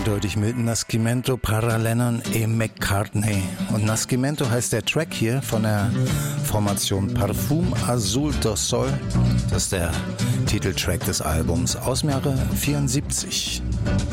eindeutig mit Nascimento para Lennon e McCartney. Und Nascimento heißt der Track hier von der Formation Parfum Azul do Sol. Das ist der Titeltrack des Albums aus dem Jahre 1974.